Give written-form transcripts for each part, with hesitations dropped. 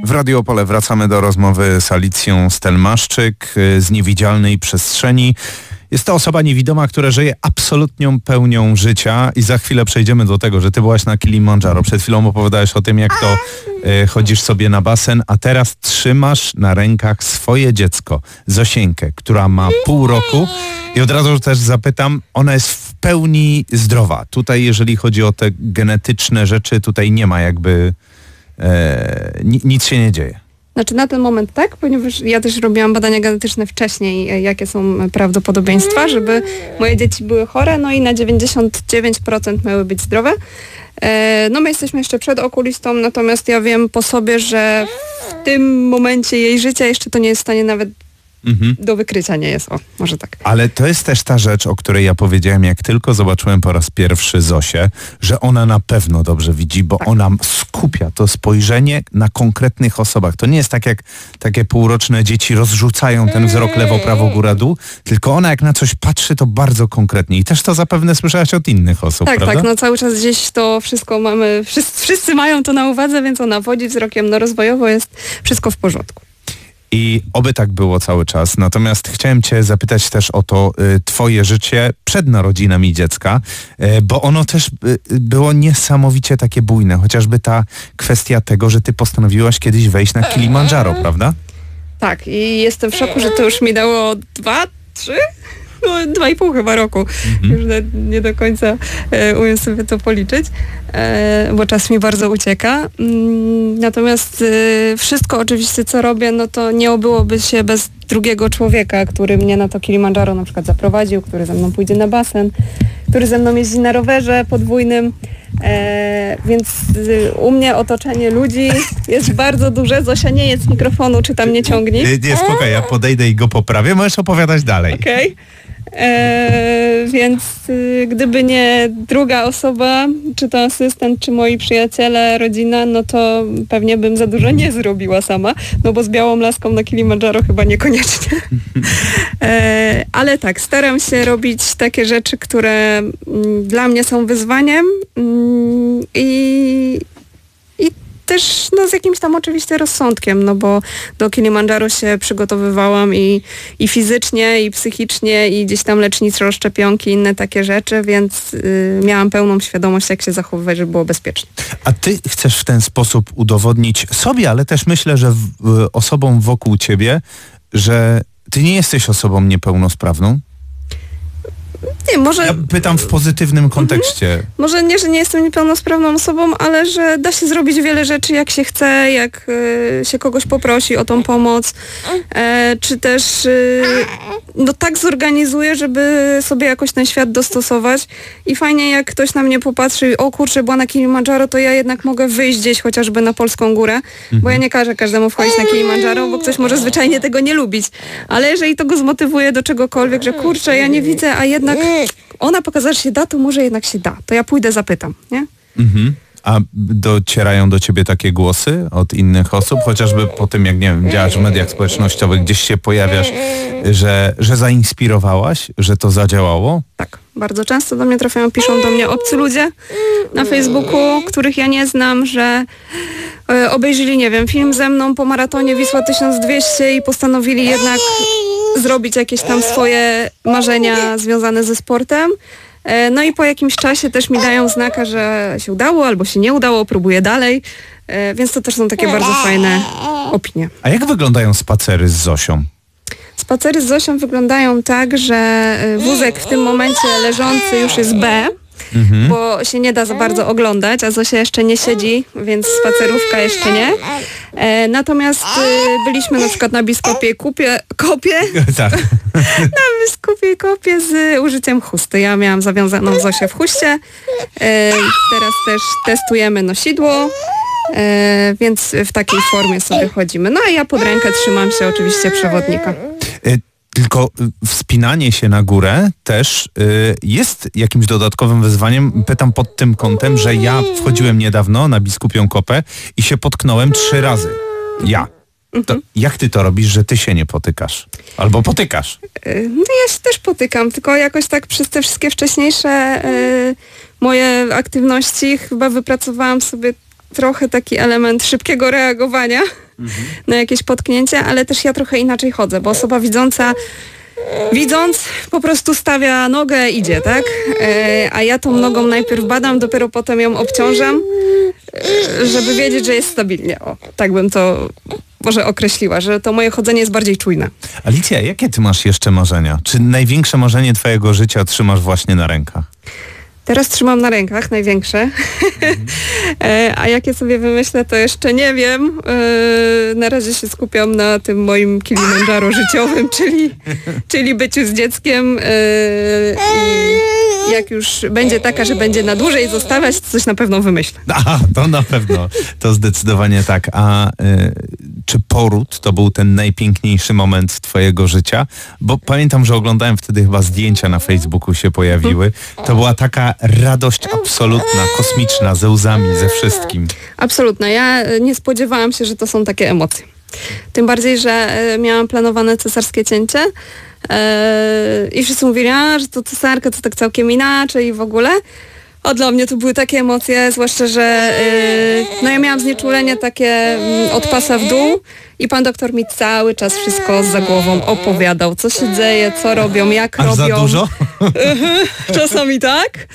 W Radio Opole wracamy do rozmowy z Alicją Stelmaszczyk z Niewidzialnej Przestrzeni. Jest to osoba niewidoma, która żyje absolutną pełnią życia i za chwilę przejdziemy do tego, że ty byłaś na Kilimandżaro. Przed chwilą opowiadałeś o tym, jak to chodzisz sobie na basen, a teraz trzymasz na rękach swoje dziecko, Zosieńkę, która ma pół roku i od razu też zapytam, ona jest w pełni zdrowa. Tutaj jeżeli chodzi o te genetyczne rzeczy, tutaj nie ma jakby, nic się nie dzieje. Znaczy na ten moment tak, ponieważ ja też robiłam badania genetyczne wcześniej, jakie są prawdopodobieństwa, żeby moje dzieci były chore, no i na 99% miały być zdrowe. No my jesteśmy jeszcze przed okulistą, natomiast ja wiem po sobie, że w tym momencie jej życia jeszcze to nie jest w stanie nawet do wykrycia nie jest. O, może tak. Ale to jest też ta rzecz, o której ja powiedziałem, jak tylko zobaczyłem po raz pierwszy Zosię, że ona na pewno dobrze widzi, bo ona skupia to spojrzenie na konkretnych osobach. To nie jest tak jak takie półroczne dzieci rozrzucają ten wzrok lewo, prawo, góra, dół, tylko ona jak na coś patrzy, to bardzo konkretnie. I też to zapewne słyszałaś od innych osób, tak, prawda? Tak, no cały czas gdzieś to wszystko mamy, wszyscy mają to na uwadze, więc ona wodzi wzrokiem, no rozwojowo jest wszystko w porządku. I oby tak było cały czas. Natomiast chciałem cię zapytać też o to twoje życie przed narodzinami dziecka, bo ono też było niesamowicie takie bujne. Chociażby ta kwestia tego, że ty postanowiłaś kiedyś wejść na Kilimandżaro, prawda? Tak, i jestem w szoku, że to już mi dało 2,5 chyba roku. Już nie do końca umiem sobie to policzyć, bo czas mi bardzo ucieka. Natomiast wszystko oczywiście, co robię, no to nie obyłoby się bez drugiego człowieka, który mnie na to Kilimandżaro na przykład zaprowadził, który ze mną pójdzie na basen, który ze mną jeździ na rowerze podwójnym. Więc u mnie otoczenie ludzi jest bardzo duże. Zosia nie jest z mikrofonu, czy tam nie ciągnie. Nie, spokojnie, ja podejdę i go poprawię. Możesz opowiadać dalej. Okej. Więc gdyby nie druga osoba, czy to asystent, czy moi przyjaciele, rodzina, no to pewnie bym za dużo nie zrobiła sama, no bo z białą laską na Kilimandżaro chyba niekoniecznie. Ale tak, staram się robić takie rzeczy, które dla mnie są wyzwaniem i też no, z jakimś tam oczywiście rozsądkiem, no bo do Kilimandżaro się przygotowywałam i fizycznie, i psychicznie, i gdzieś tam leczniczo, szczepionki, inne takie rzeczy, więc miałam pełną świadomość, jak się zachowywać, żeby było bezpiecznie. A ty chcesz w ten sposób udowodnić sobie, ale też myślę, że osobom wokół ciebie, że ty nie jesteś osobą niepełnosprawną? Nie, może... Ja pytam w pozytywnym kontekście. Może nie, że nie jestem niepełnosprawną osobą, ale że da się zrobić wiele rzeczy, jak się chce, jak się kogoś poprosi o tą pomoc, czy też no tak zorganizuje, żeby sobie jakoś ten świat dostosować i fajnie jak ktoś na mnie popatrzy, o kurczę, była na Kilimandżaro, to ja jednak mogę wyjść gdzieś chociażby na Polską Górę, bo ja nie każę każdemu wchodzić na Kilimandżaro, bo ktoś może zwyczajnie tego nie lubić, ale jeżeli to go zmotywuje do czegokolwiek, że kurczę, ja nie widzę, a jednak ona pokazała, że się da, to może jednak się da. To ja pójdę, zapytam, nie? A docierają do ciebie takie głosy od innych osób? Chociażby po tym, jak nie wiem, działasz w mediach społecznościowych, gdzieś się pojawiasz, że zainspirowałaś, że to zadziałało? Tak. Bardzo często do mnie trafiają, piszą do mnie obcy ludzie na Facebooku, których ja nie znam, że obejrzeli, nie wiem, film ze mną po maratonie Wisła 1200 i postanowili jednak zrobić jakieś tam swoje marzenia związane ze sportem. No i po jakimś czasie też mi dają znaka, że się udało albo się nie udało, próbuję dalej, więc to też są takie bardzo fajne opinie. A jak wyglądają spacery z Zosią? Spacery z Zosią wyglądają tak, że wózek w tym momencie leżący już jest B, bo się nie da za bardzo oglądać, a Zosia jeszcze nie siedzi, więc spacerówka jeszcze nie. Natomiast byliśmy na przykład na Biskupie Kopie, Tak. na Biskupie Kopie z użyciem chusty. Ja miałam zawiązaną Zosię w chuście, teraz też testujemy nosidło, więc w takiej formie sobie chodzimy. No a ja pod rękę trzymam się oczywiście przewodnika. Tylko wspinanie się na górę też jest jakimś dodatkowym wyzwaniem. Pytam pod tym kątem, że ja wchodziłem niedawno na Biskupią Kopę i się potknąłem 3 razy. Ja. To jak ty to robisz, że ty się nie potykasz? Albo potykasz? No ja się też potykam, tylko jakoś tak przez te wszystkie wcześniejsze moje aktywności chyba wypracowałam sobie trochę taki element szybkiego reagowania. na jakieś potknięcie, ale też ja trochę inaczej chodzę, bo osoba widząca widząc po prostu stawia nogę, idzie, tak? A ja tą nogą najpierw badam, dopiero potem ją obciążam, żeby wiedzieć, że jest stabilnie. O, tak bym to może określiła, że to moje chodzenie jest bardziej czujne. Alicja, jakie ty masz jeszcze marzenia? Czy największe marzenie twojego życia trzymasz właśnie na rękach? Teraz trzymam na rękach, największe. A jakie sobie wymyślę, to jeszcze nie wiem. Na razie się skupiam na tym moim Kilimandżaro życiowym, czyli byciu z dzieckiem. I jak już będzie taka, że będzie na dłużej zostawiać, to coś na pewno wymyślę. Aha, to na pewno. To zdecydowanie tak. A czy poród to był ten najpiękniejszy moment twojego życia? Bo pamiętam, że oglądałem wtedy chyba zdjęcia na Facebooku się pojawiły. To była taka radość absolutna, kosmiczna, ze łzami, ze wszystkim. Absolutna. Ja nie spodziewałam się, że to są takie emocje. Tym bardziej, że miałam planowane cesarskie cięcie i wszyscy mówili, że to cesarka to tak całkiem inaczej i w ogóle. O, dla mnie to były takie emocje, zwłaszcza, że ja miałam znieczulenie takie od pasa w dół i pan doktor mi cały czas wszystko za głową opowiadał, co się dzieje, co robią, jak Aż robią. za dużo? Czasami tak.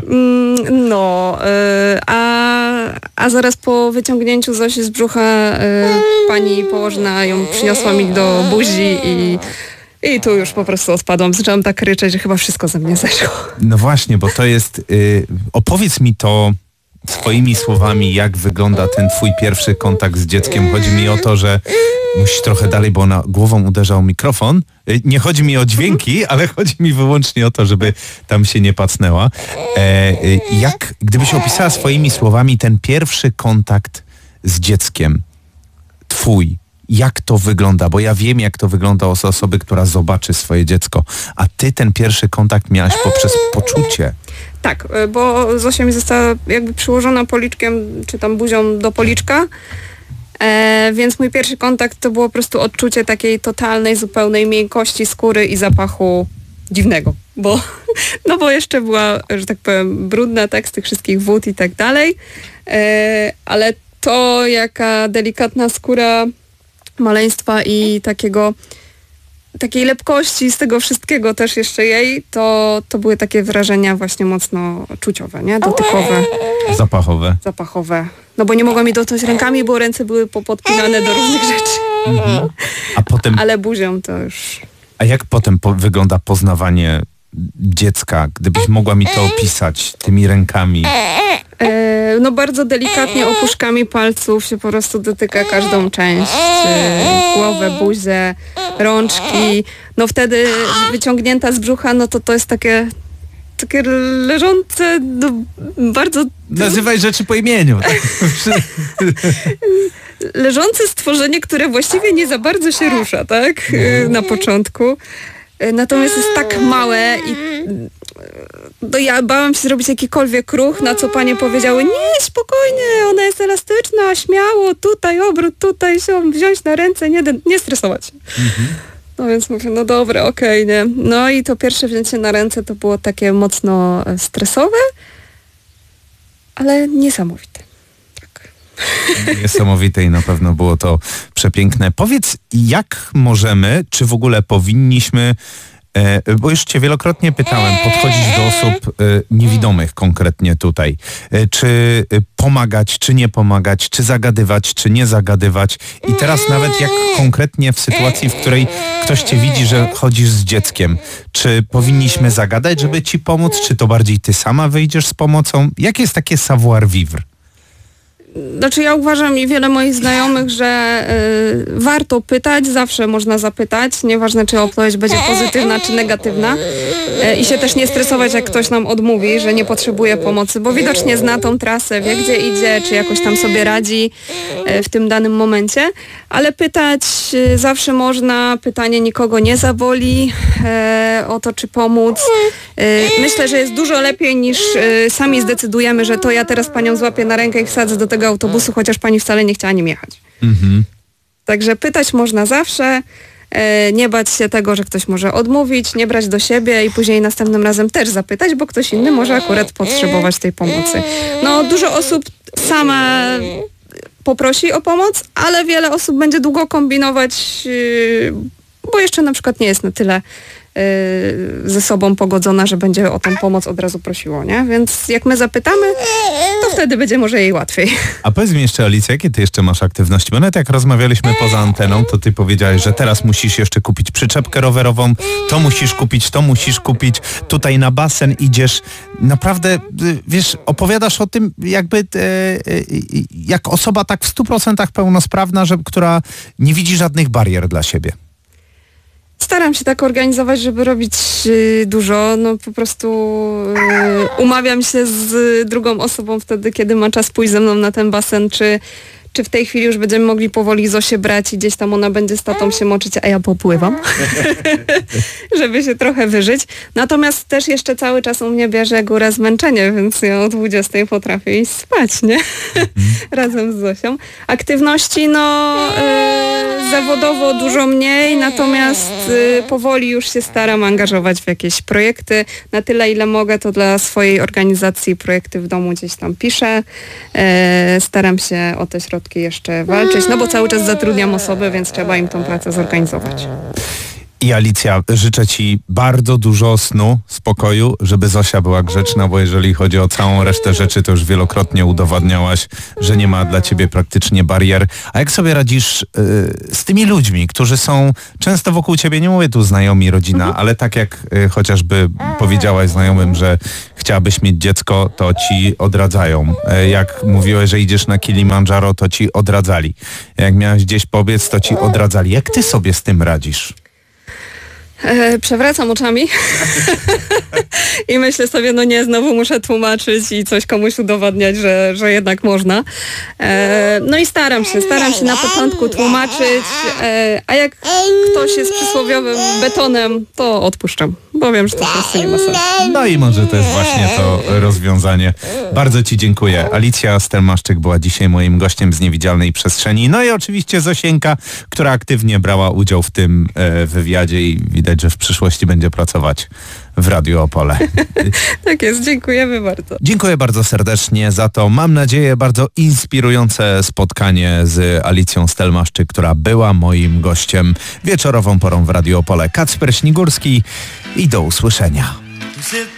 A zaraz po wyciągnięciu Zosi z brzucha pani położna ją przyniosła mi do buzi i tu już po prostu odpadłam. Zaczęłam tak ryczeć, że chyba wszystko ze mnie zeszło. No właśnie, bo to jest... opowiedz mi to swoimi słowami, jak wygląda ten twój pierwszy kontakt z dzieckiem. Chodzi mi o to, że musisz trochę dalej, bo na głową uderzał mikrofon. Nie chodzi mi o dźwięki, ale chodzi mi wyłącznie o to, żeby tam się nie pacnęła. Gdybyś opisała swoimi słowami ten pierwszy kontakt z dzieckiem, twój, jak to wygląda? Bo ja wiem, jak to wygląda od osoby, która zobaczy swoje dziecko. A ty ten pierwszy kontakt miałaś poprzez poczucie. Tak, bo Zosia mi została jakby przyłożona policzkiem, czy tam buzią do policzka. Więc mój pierwszy kontakt to było po prostu odczucie takiej totalnej, zupełnej miękkości skóry i zapachu dziwnego. Bo jeszcze była, że tak powiem, brudna, tak, z tych wszystkich wód i tak dalej. Ale to, jaka delikatna skóra maleństwa i takiej lepkości z tego wszystkiego też jeszcze jej, to były takie wrażenia właśnie mocno czuciowe, nie? Dotykowe. Zapachowe. No bo nie mogłam jej dotknąć rękami, bo ręce były popodpinane do różnych rzeczy. Mhm. A potem... Ale buzią to już... A jak potem wygląda poznawanie dziecka? Gdybyś mogła mi to opisać tymi rękami. No bardzo delikatnie opuszkami palców się po prostu dotyka każdą część. Głowę, buzię, rączki. No wtedy wyciągnięta z brzucha, no to jest takie leżące, no bardzo... Nazywaj rzeczy po imieniu. Leżące stworzenie, które właściwie nie za bardzo się rusza, tak? Na początku. Natomiast jest tak małe i ja bałam się zrobić jakikolwiek ruch, na co panie powiedziały, nie, spokojnie, ona jest elastyczna, śmiało, tutaj obrót, tutaj się wziąć na ręce, nie stresować się. No więc mówię, no dobra, okej, nie. No i to pierwsze wzięcie na ręce to było takie mocno stresowe, ale niesamowite. Tak. Niesamowite i na pewno było to przepiękne. Powiedz, jak możemy, czy w ogóle powinniśmy, bo już cię wielokrotnie pytałem, podchodzić do osób niewidomych konkretnie tutaj. Czy pomagać, czy nie pomagać, czy zagadywać, czy nie zagadywać. I teraz nawet jak konkretnie w sytuacji, w której ktoś cię widzi, że chodzisz z dzieckiem, czy powinniśmy zagadać, żeby ci pomóc, czy to bardziej ty sama wyjdziesz z pomocą? Jakie jest takie savoir vivre? Znaczy ja uważam i wiele moich znajomych, że warto pytać, zawsze można zapytać, nieważne czy odpowiedź będzie pozytywna czy negatywna i się też nie stresować, jak ktoś nam odmówi, że nie potrzebuje pomocy, bo widocznie zna tą trasę, wie gdzie idzie, czy jakoś tam sobie radzi w tym danym momencie, ale pytać zawsze można, pytanie nikogo nie zaboli o to, czy pomóc. Myślę, że jest dużo lepiej niż sami zdecydujemy, że to ja teraz panią złapię na rękę i wsadzę do tego autobusu, chociaż pani wcale nie chciała nim jechać. Także pytać można zawsze, nie bać się tego, że ktoś może odmówić, nie brać do siebie i później następnym razem też zapytać, bo ktoś inny może akurat potrzebować tej pomocy. No dużo osób sama poprosi o pomoc, ale wiele osób będzie długo kombinować, bo jeszcze na przykład nie jest na tyle ze sobą pogodzona, że będzie o tą pomoc od razu prosiło, nie? Więc jak my zapytamy, to wtedy będzie może jej łatwiej. A powiedz mi jeszcze, Alicja, jakie ty jeszcze masz aktywności? Bo nawet jak rozmawialiśmy poza anteną, to ty powiedziałeś, że teraz musisz jeszcze kupić przyczepkę rowerową, to musisz kupić, tutaj na basen idziesz. Naprawdę, wiesz, opowiadasz o tym jakby jak osoba tak w 100% pełnosprawna, która nie widzi żadnych barier dla siebie. Staram się tak organizować, żeby robić dużo. No po prostu umawiam się z drugą osobą wtedy, kiedy ma czas pójść ze mną na ten basen, czy w tej chwili już będziemy mogli powoli Zosię brać i gdzieś tam ona będzie z tatą się moczyć, a ja popływam, żeby się trochę wyżyć. Natomiast też jeszcze cały czas u mnie bierze górę zmęczenie, więc ja o 20 potrafię iść spać, nie? Razem z Zosią. Aktywności, zawodowo dużo mniej, natomiast powoli już się staram angażować w jakieś projekty. Na tyle, ile mogę, to dla swojej organizacji projekty w domu gdzieś tam piszę. Staram się o te środki jeszcze walczyć, bo cały czas zatrudniam osoby, więc trzeba im tą pracę zorganizować. I Alicja, życzę ci bardzo dużo snu, spokoju, żeby Zosia była grzeczna, bo jeżeli chodzi o całą resztę rzeczy, to już wielokrotnie udowadniałaś, że nie ma dla ciebie praktycznie barier. A jak sobie radzisz z tymi ludźmi, którzy są często wokół ciebie, nie mówię tu znajomi, rodzina, ale tak jak chociażby powiedziałaś znajomym, że chciałabyś mieć dziecko, to ci odradzają. Jak mówiłeś, że idziesz na Kilimandżaro, to ci odradzali. Jak miałaś gdzieś pobiec, to ci odradzali. Jak ty sobie z tym radzisz? Przewracam oczami i myślę sobie, znowu muszę tłumaczyć i coś komuś udowadniać, że jednak można. No i staram się na początku tłumaczyć, a jak ktoś jest przysłowiowym betonem, to odpuszczam, bo wiem, że to po prostu nie ma sensu. No i może to jest właśnie to rozwiązanie. Bardzo ci dziękuję. Alicja Stelmaszczyk była dzisiaj moim gościem z Niewidzialnej Przestrzeni. No i oczywiście Zosienka, która aktywnie brała udział w tym wywiadzie i widać, że w przyszłości będzie pracować w Radiu Opole. Tak jest, dziękujemy bardzo. Dziękuję bardzo serdecznie za to, mam nadzieję, bardzo inspirujące spotkanie z Alicją Stelmaszczyk, która była moim gościem wieczorową porą w Radiu Opole. Kacper Śnigurski i do usłyszenia.